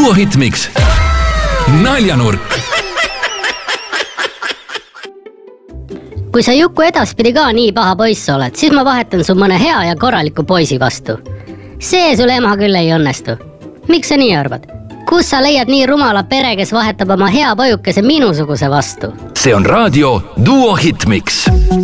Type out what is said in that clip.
Duo Hitmix. Naljanurk. Kui sa Juku edaspidi ka nii paha poiss oled, siis ma vahetan su mõne hea ja korraliku poisi vastu. See sul ema küll ei õnnestu. Miks sa nii arvad? Kus sa leiad nii rumala pere, kes vahetab oma hea pojukese minusuguse vastu? See on raadio Duo Hitmix.